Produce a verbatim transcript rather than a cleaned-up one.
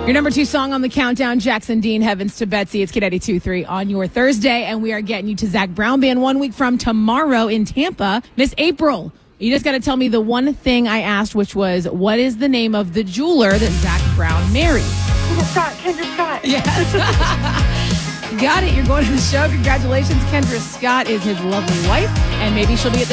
Your number two song on the countdown, Jackson Dean, Heavens to Betsy. It's Kid eighty-two point three on your Thursday, and we are getting you to Zach Brown Band one week from tomorrow in Tampa. Miss April, you just got to tell me the one thing I asked, which was, what is the name of the jeweler that Zach Brown married? Kendra Scott, Kendra Scott. Yes. Got it. You're going to the show. Congratulations. Kendra Scott is his lovely wife, and maybe she'll be at the